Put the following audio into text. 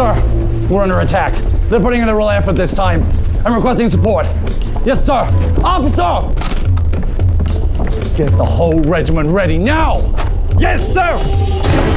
Sir, we're under attack. They're putting in a real effort this time. I'm requesting support. Yes, sir. Officer! Get the whole regiment ready now! Yes, sir!